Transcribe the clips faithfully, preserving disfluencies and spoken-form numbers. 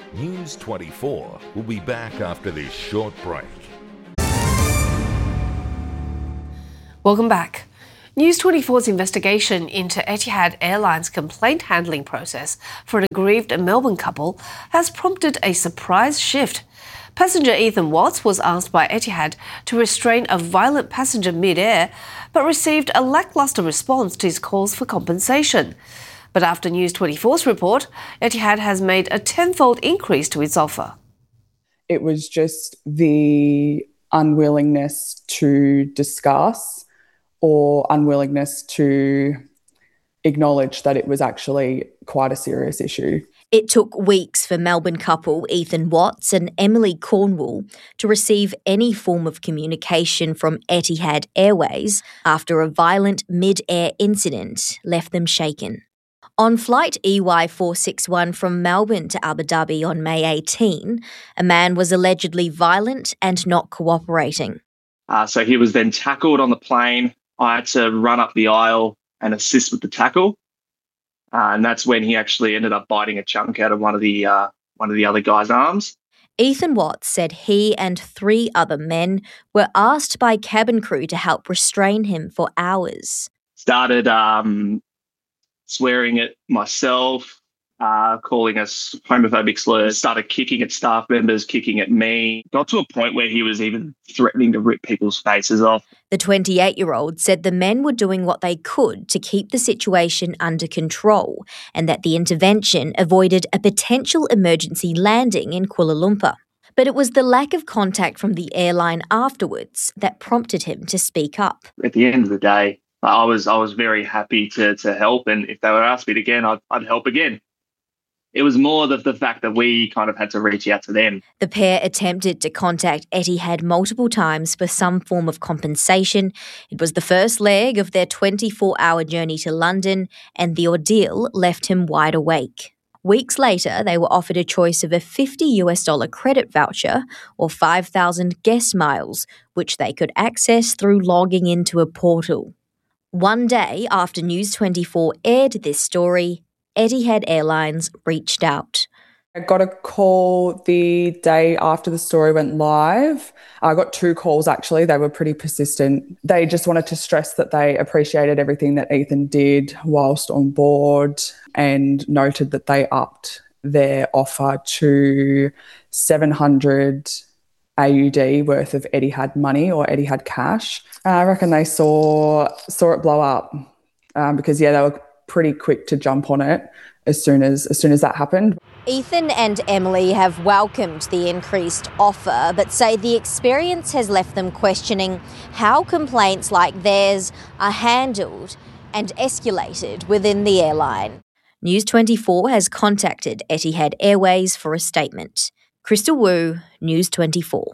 News twenty-four will be back after this short break. Welcome back. News twenty-four's investigation into Etihad Airlines' complaint handling process for an aggrieved Melbourne couple has prompted a surprise shift. Passenger Ethan Watts was asked by Etihad to restrain a violent passenger mid-air, but received a lacklustre response to his calls for compensation. But after News twenty-four's report, Etihad has made a tenfold increase to its offer. It was just the unwillingness to discuss or unwillingness to acknowledge that it was actually quite a serious issue. It took weeks for Melbourne couple Ethan Watts and Emily Cornwall to receive any form of communication from Etihad Airways after a violent mid-air incident left them shaken. On flight E Y four sixty-one from Melbourne to Abu Dhabi on May eighteenth, a man was allegedly violent and not cooperating. Uh, so he was then tackled on the plane. I had to run up the aisle and assist with the tackle. Uh, and that's when he actually ended up biting a chunk out of one of the uh, one of the other guy's arms. Ethan Watts said he and three other men were asked by cabin crew to help restrain him for hours. Started um, swearing at myself, uh, calling us homophobic slurs, started kicking at staff members, kicking at me. Got to a point where he was even threatening to rip people's faces off. The twenty-eight-year-old said the men were doing what they could to keep the situation under control and that the intervention avoided a potential emergency landing in Kuala Lumpur. But it was the lack of contact from the airline afterwards that prompted him to speak up. At the end of the day, I was I was very happy to to help, and if they were asked me again, I'd, I'd help again. It was more the, the fact that we kind of had to reach out to them. The pair attempted to contact Etihad multiple times for some form of compensation. It was the first leg of their twenty-four hour journey to London, and the ordeal left him wide awake. Weeks later, they were offered a choice of a fifty US dollar credit voucher or five thousand guest miles, which they could access through logging into a portal. One day after News twenty-four aired this story, Etihad Airlines reached out. I got a call the day after the story went live. I got two calls actually. They were pretty persistent. They just wanted to stress that they appreciated everything that Ethan did whilst on board and noted that they upped their offer to seven hundred A U D worth of Etihad money or Etihad cash. I reckon they saw saw it blow up um, because, yeah, they were pretty quick to jump on it as soon as as soon as that happened. Ethan and Emily have welcomed the increased offer, but say the experience has left them questioning how complaints like theirs are handled and escalated within the airline. News twenty-four has contacted Etihad Airways for a statement. Crystal Wu, News twenty-four.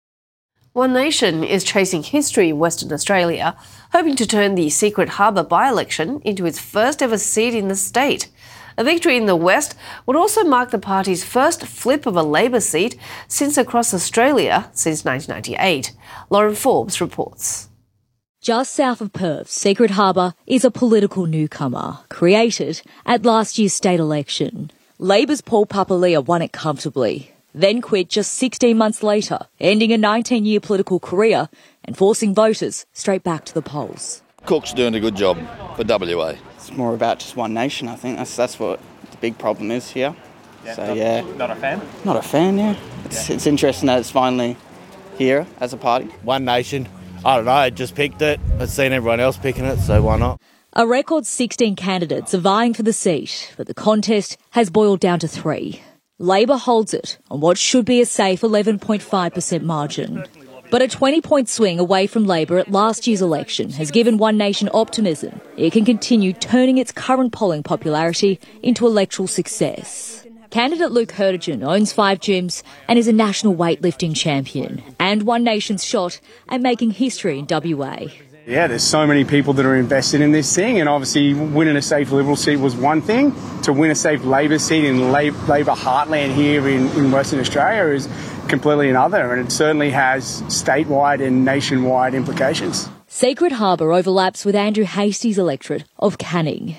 One Nation is chasing history in Western Australia, hoping to turn the Secret Harbour by-election into its first ever seat in the state. A victory in the West would also mark the party's first flip of a Labor seat since across Australia since nineteen ninety-eight. Lauren Forbes reports. Just south of Perth, Secret Harbour is a political newcomer, created at last year's state election. Labor's Paul Papalia won it comfortably, then quit just sixteen months later, ending a nineteen-year political career and forcing voters straight back to the polls. Cook's doing a good job for W A. It's more about just One Nation, I think. That's that's what the big problem is here. Yeah, so, not, yeah. Not a fan? Not a fan, yeah. It's, yeah. It's interesting that it's finally here as a party. One Nation. I don't know, I just picked it. I've seen everyone else picking it, so why not? A record sixteen candidates are vying for the seat, but the contest has boiled down to three. Labor holds it on what should be a safe eleven point five percent margin. But a twenty-point swing away from Labor at last year's election has given One Nation optimism it can continue turning its current polling popularity into electoral success. Candidate Luke Hertigan owns five gyms and is a national weightlifting champion, and One Nation's shot at making history in W A. Yeah, there's so many people that are invested in this thing, and obviously winning a safe Liberal seat was one thing. To win a safe Labor seat in Labor heartland here in, in Western Australia is completely another, and it certainly has statewide and nationwide implications. Secret Harbour overlaps with Andrew Hastie's electorate of Canning.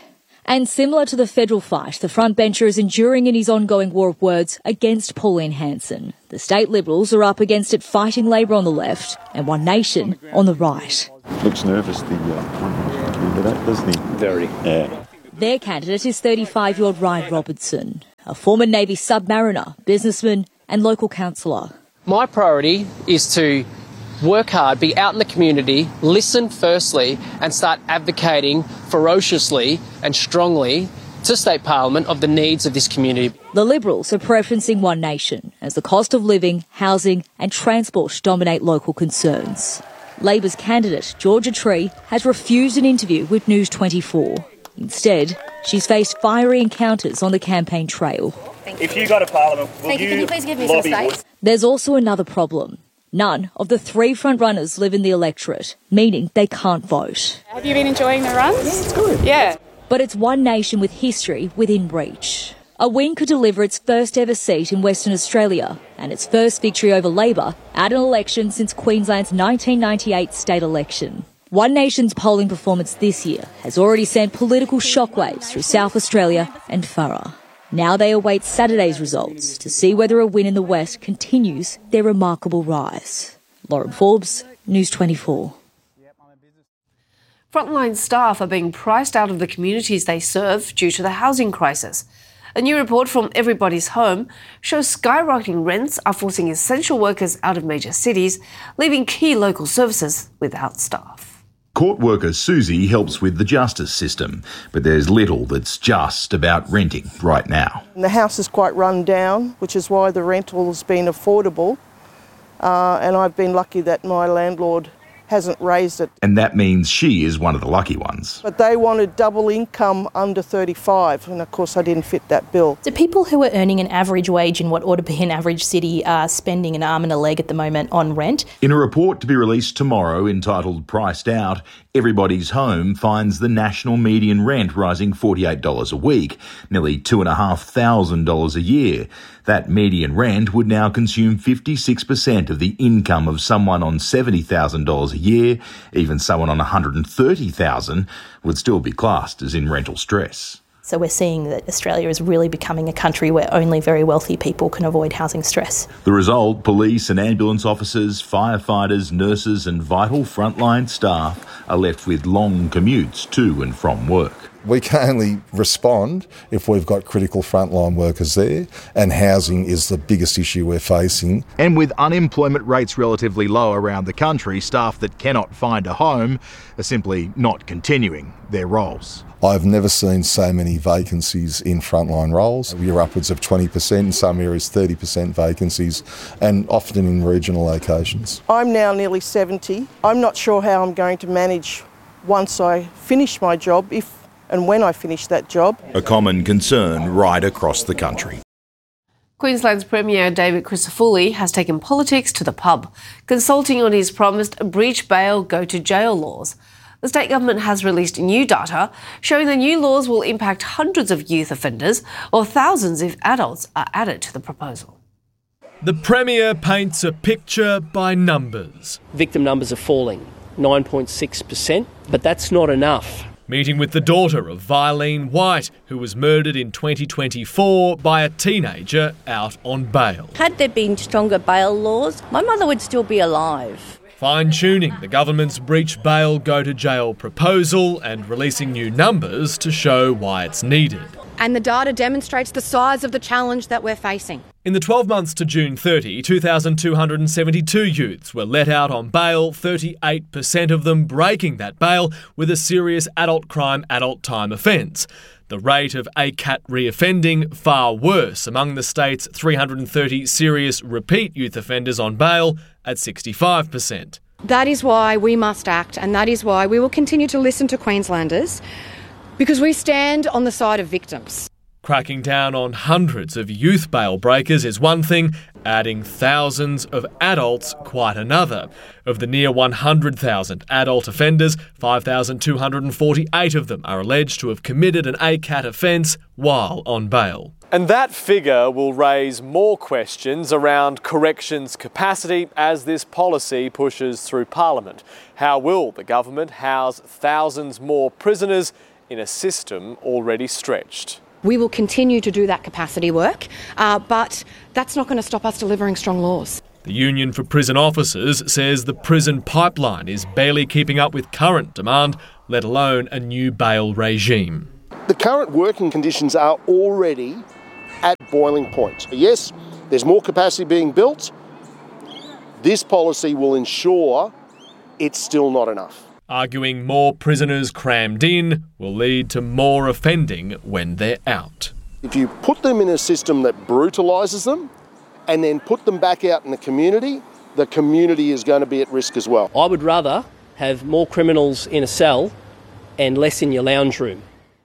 And similar to the federal fight, the frontbencher is enduring in his ongoing war of words against Pauline Hanson. The state Liberals are up against it fighting Labor on the left and One Nation on the right. Looks nervous, the uh, that, doesn't he? Very. Yeah. Their candidate is thirty-five-year-old Ryan Robertson, a former Navy submariner, businessman and local councillor. My priority is to work hard, be out in the community, listen firstly, and start advocating ferociously and strongly to State Parliament of the needs of this community. The Liberals are preferencing One Nation as the cost of living, housing and transport dominate local concerns. Labor's candidate, Georgia Tree, has refused an interview with News twenty-four. Instead, she's faced fiery encounters on the campaign trail. If you go to Parliament, will Thank you, you, can you please give me some space? There's also another problem. None of the three front-runners live in the electorate, meaning they can't vote. Have you been enjoying the runs? Yeah, it's good. Yeah. But it's One Nation with history within reach. A win could deliver its first ever seat in Western Australia and its first victory over Labor at an election since Queensland's nineteen ninety-eight state election. One Nation's polling performance this year has already sent political shockwaves through South Australia and Furra. Now they await Saturday's results to see whether a win in the West continues their remarkable rise. Lauren Forbes, News twenty-four. Frontline staff are being priced out of the communities they serve due to the housing crisis. A new report from Everybody's Home shows skyrocketing rents are forcing essential workers out of major cities, leaving key local services without staff. Court worker Susie helps with the justice system, but there's little that's just about renting right now. The house is quite run down, which is why the rental has been affordable, uh, and I've been lucky that my landlord hasn't raised it. And that means she is one of the lucky ones. But they wanted double income under thirty-five, and of course I didn't fit that bill. So people who are earning an average wage in what ought to be an average city are spending an arm and a leg at the moment on rent. In a report to be released tomorrow entitled Priced Out, Everybody's Home finds the national median rent rising forty-eight dollars a week, nearly two thousand five hundred dollars a year. That median rent would now consume fifty-six percent of the income of someone on seventy thousand dollars a year. Even someone on one hundred thirty thousand dollars would still be classed as in rental stress. So we're seeing that Australia is really becoming a country where only very wealthy people can avoid housing stress. The result, police and ambulance officers, firefighters, nurses and vital frontline staff are left with long commutes to and from work. We can only respond if we've got critical frontline workers there, and housing is the biggest issue we're facing. And with unemployment rates relatively low around the country, staff that cannot find a home are simply not continuing their roles. I've never seen so many vacancies in frontline roles. You're upwards of twenty percent, in some areas thirty percent vacancies, and often in regional locations. I'm now nearly seventy. I'm not sure how I'm going to manage once I finish my job, if and when I finish that job. A common concern right across the country. Queensland's Premier David Crisafulli has taken politics to the pub, consulting on his promised breach bail, go to jail laws. The state government has released new data showing the new laws will impact hundreds of youth offenders or thousands if adults are added to the proposal. The Premier paints a picture by numbers. Victim numbers are falling, nine point six percent, but that's not enough. Meeting with the daughter of Vilene White, who was murdered in twenty twenty-four by a teenager out on bail. Had there been stronger bail laws, my mother would still be alive. Fine-tuning the government's breach bail go to jail proposal and releasing new numbers to show why it's needed. And the data demonstrates the size of the challenge that we're facing. In the twelve months to June thirtieth, two thousand two hundred seventy-two youths were let out on bail, thirty-eight percent of them breaking that bail with a serious adult crime, adult time offence. The rate of A C A T reoffending far worse among the state's three hundred thirty serious repeat youth offenders on bail at sixty-five percent. That is why we must act, and that is why we will continue to listen to Queenslanders, because we stand on the side of victims. Cracking down on hundreds of youth bail breakers is one thing, adding thousands of adults quite another. Of the near one hundred thousand adult offenders, five thousand two hundred forty-eight of them are alleged to have committed an A C A T offence while on bail. And that figure will raise more questions around corrections capacity as this policy pushes through Parliament. How will the government house thousands more prisoners in a system already stretched. We will continue to do that capacity work, uh, but that's not going to stop us delivering strong laws. The Union for Prison Officers says the prison pipeline is barely keeping up with current demand, let alone a new bail regime. The current working conditions are already at boiling point. Yes, there's more capacity being built. This policy will ensure it's still not enough. Arguing more prisoners crammed in will lead to more offending when they're out. If you put them in a system that brutalises them and then put them back out in the community, the community is going to be at risk as well. I would rather have more criminals in a cell and less in your lounge room.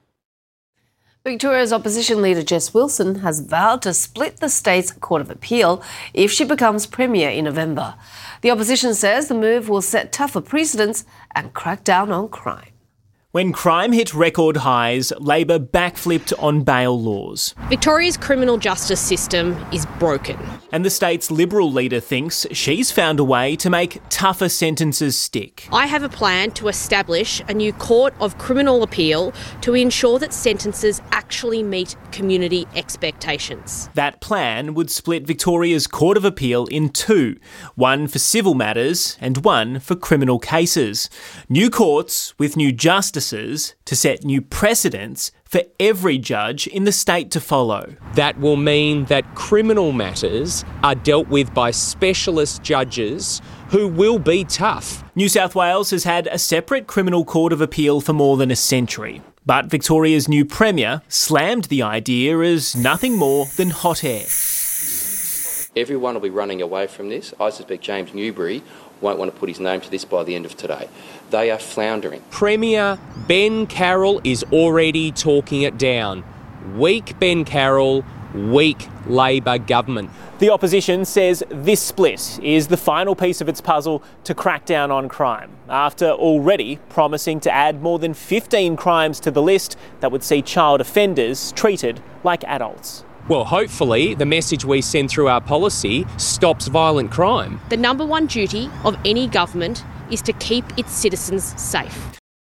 Victoria's opposition leader Jess Wilson has vowed to split the state's Court of Appeal if she becomes Premier in November. The opposition says the move will set tougher precedents and crack down on crime. When crime hit record highs, Labor backflipped on bail laws. Victoria's criminal justice system is broken. And the state's Liberal leader thinks she's found a way to make tougher sentences stick. I have a plan to establish a new Court of Criminal Appeal to ensure that sentences actually meet community expectations. That plan would split Victoria's Court of Appeal in two, one for civil matters and one for criminal cases. New courts with new justices to set new precedents for every judge in the state to follow. That will mean that criminal matters are dealt with by specialist judges who will be tough. New South Wales has had a separate criminal court of appeal for more than a century, but Victoria's new Premier slammed the idea as nothing more than hot air. Everyone will be running away from this. I suspect James Newbury won't want to put his name to this by the end of today. They are floundering. Premier Ben Carroll is already talking it down. Weak Ben Carroll, weak Labor government. The opposition says this split is the final piece of its puzzle to crack down on crime, after already promising to add more than fifteen crimes to the list that would see child offenders treated like adults. Well, hopefully the message we send through our policy stops violent crime. The number one duty of any government is to keep its citizens safe.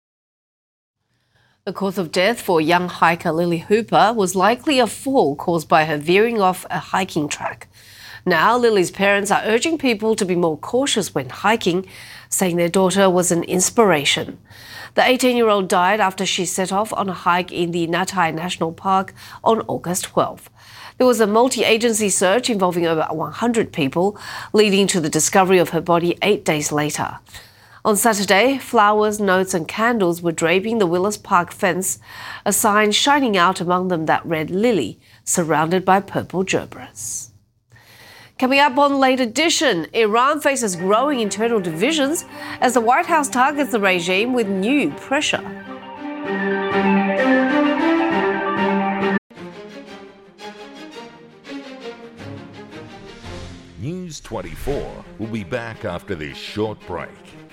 The cause of death for young hiker Lily Hooper was likely a fall caused by her veering off a hiking track. Now, Lily's parents are urging people to be more cautious when hiking, saying their daughter was an inspiration. The eighteen-year-old died after she set off on a hike in the Natai National Park on August twelfth. There was a multi-agency search involving over one hundred people, leading to the discovery of her body eight days later. On Saturday, flowers, notes and candles were draping the Willis Park fence, a sign shining out among them that read Lily, surrounded by purple gerbils. Coming up on Late Edition, Iran faces growing internal divisions as the White House targets the regime with new pressure. News twenty-four will be back after this short break.